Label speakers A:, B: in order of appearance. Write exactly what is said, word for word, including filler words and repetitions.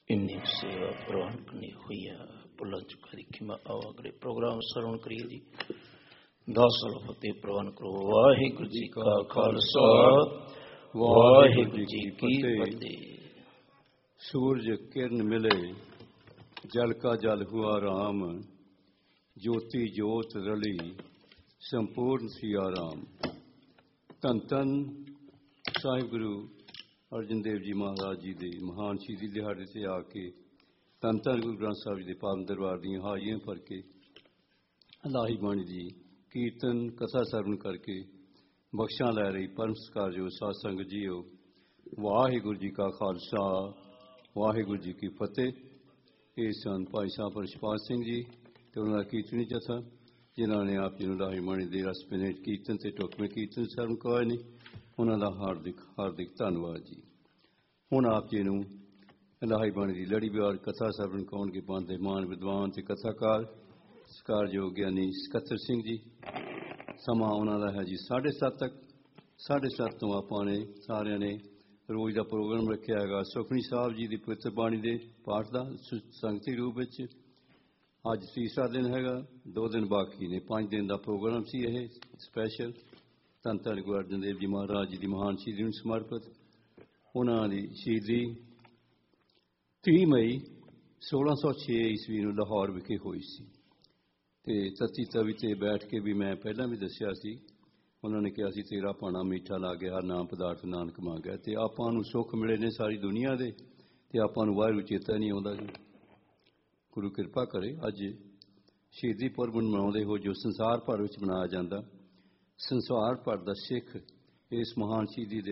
A: ਇੰਨੀ ਸੇਵਾ ਪ੍ਰਵਾਨ ਕਰਨੀ ਹੋਈ ਹੈ। ਭੁੱਲਾਂ ਚੁੱਕਾ ਦੀ ਖਿਮਾ ਆਓ ਅਗਲੇ ਪ੍ਰੋਗਰਾਮ ਸਰਵਣ ਕਰੀਏ ਜੀ। ਦਸ ਸਾਲ ਫਤਿਹ ਪ੍ਰਵਾਨ ਕਰੋ। ਵਾਹਿਗੁਰੂ ਜੀ ਕਾ ਖਾਲਸਾ ਵਾਹਿਗੁਰੂ ਜੀ ਕੀ ਫਤਿਹ।
B: ਸੂਰਜ ਕਿਰਨ ਮਿਲੇ ਜਲ ਕਾ ਜਲ ਹੁਆ ਰਾਮ, ਜੋਤੀ ਜੋਤ ਰਲੀ ਸੰਪੂਰਨ ਸਿਆ ਰਾਮ। ਧੰਨ ਧੰਨ ਸਾਹਿਬ ਗੁਰੂ ਅਰਜਨ ਦੇਵ ਜੀ ਮਹਾਰਾਜ ਜੀ ਦੇ ਮਹਾਨ ਸ਼ਹੀਦੀ ਦਿਹਾੜੇ 'ਤੇ ਆ ਕੇ ਧੰਨ ਧੰਨ ਗੁਰੂ ਗ੍ਰੰਥ ਸਾਹਿਬ ਜੀ ਦੇ ਪਾਵਨ ਦਰਬਾਰ ਦੀਆਂ ਹਾਜ਼ਰੀਆਂ ਭਰ ਕੇ ਇਲਾਹੀ ਬਾਣੀ ਦੀ ਕੀਰਤਨ ਕਥਾ ਸਰਵਣ ਕਰਕੇ ਬਖਸ਼ਾਂ ਲੈ ਰਹੀ ਪਰਮ ਸਤਿਕਾਰਯੋਗ ਸਾਧ ਸੰਗਤ ਜੀਓ, ਵਾਹਿਗੁਰੂ ਜੀ ਕਾ ਖਾਲਸਾ ਵਾਹਿਗੁਰੂ ਜੀ ਕੀ ਫਤਿਹ। ਇਹ ਸਨ ਭਾਈ ਸਾਹਿਬ ਰਿਸ਼ਪਾਲ ਸਿੰਘ ਜੀ ਅਤੇ ਉਹਨਾਂ ਦਾ ਕੀਰਤਨੀ ਜਥਾ, ਜਿਨ੍ਹਾਂ ਨੇ ਆਪ ਜੀ ਨੂੰ ਇਲਾਹੀ ਬਾਣੀ ਦੇ ਰਸ ਭਿੰਨੇ ਕੀਰਤਨ ਅਤੇ ਢੁਕਵੇਂ ਕੀਰਤਨ ਸਰਵਣ ਕਰਵਾਏ ਨੇ। ਉਹਨਾਂ ਦਾ ਹਾਰਦਿਕ ਹਾਰਦਿਕ ਧੰਨਵਾਦ ਜੀ। ਹੁਣ ਆਪ ਜੀ ਨੂੰ ਇਲਾਹੀ ਬਾਣੀ ਦੀ ਲੜੀਵਾਰ ਕਥਾ ਸਰਵਣ ਕਰਾਉਣਗੇ ਪੰਥ ਦੇ ਮਾਨ ਵਿਦਵਾਨ ਅਤੇ ਕਥਾਕਾਰ ਸਤਿਕਾਰਯੋਗ ਗਿਆਨੀ ਸਕੱਤਰ ਸਿੰਘ ਜੀ। ਸਮਾਂ ਉਹਨਾਂ ਦਾ ਹੈ ਜੀ ਸਾਢੇ ਸੱਤ ਤੱਕ। ਸਾਢੇ ਸੱਤ ਤੋਂ ਆਪਾਂ ਨੇ ਸਾਰਿਆਂ ਨੇ ਰੋਜ਼ ਦਾ ਪ੍ਰੋਗਰਾਮ ਰੱਖਿਆ ਹੈਗਾ ਸੁਖਮਨੀ ਸਾਹਿਬ ਜੀ ਦੀ ਪਵਿੱਤਰ ਬਾਣੀ ਦੇ ਪਾਠ ਦਾ ਸੰਗਤੀ ਰੂਪ ਵਿੱਚ। ਅੱਜ ਤੀਸਰਾ ਦਿਨ ਹੈਗਾ, ਦੋ ਦਿਨ ਬਾਕੀ ਨੇ। ਪੰਜ ਦਿਨ ਦਾ ਪ੍ਰੋਗਰਾਮ ਸੀ ਇਹ ਸਪੈਸ਼ਲ ਧੰਨ ਧੰਨ ਗੁਰੂ ਅਰਜਨ ਦੇਵ ਜੀ ਮਹਾਰਾਜ ਜੀ ਦੀ ਮਹਾਨ ਸ਼ਹੀਦੀ ਨੂੰ ਸਮਰਪਿਤ। ਉਹਨਾਂ ਦੀ ਸ਼ਹੀਦੀ ਤੀਹ ਮਈ ਸੋਲਾਂ ਸੌ ਛੇ ਈਸਵੀ ਨੂੰ ਲਾਹੌਰ ਵਿਖੇ ਹੋਈ ਸੀ। ਅਤੇ ਤਤੀ ਤਵੀ 'ਤੇ ਬੈਠ ਕੇ ਵੀ ਮੈਂ ਪਹਿਲਾਂ ਵੀ ਦੱਸਿਆ ਸੀ, ਉਹਨਾਂ ਨੇ ਕਿਹਾ ਸੀ ਤੇਰਾ ਭਾਣਾ ਮਿੱਠਾ ਲਾਗੇ ਹਰ ਨਾਮ ਪਦਾਰਥ ਨਾਨਕ ਮੰਗਿਆ। ਅਤੇ ਆਪਾਂ ਨੂੰ ਸੁੱਖ ਮਿਲੇ ਨੇ ਸਾਰੀ ਦੁਨੀਆ ਦੇ, ਅਤੇ ਆਪਾਂ ਨੂੰ ਵਾਹਿਗੁਰੂ ਚੇਤਾ ਨਹੀਂ ਆਉਂਦਾ ਜੀ। ਗੁਰੂ ਕਿਰਪਾ ਕਰੇ ਅੱਜ ਸ਼ਹੀਦੀ ਪੁਰਬ ਮਨਾਉਂਦੇ ਹੋ ਜੋ ਸੰਸਾਰ ਭਰ ਵਿੱਚ ਮਨਾਇਆ ਜਾਂਦਾ। ਸੰਸਾਰ ਭਰ ਦਾ ਸਿੱਖ ਇਸ ਮਹਾਨ ਸ਼ਹੀਦੀ ਦੇ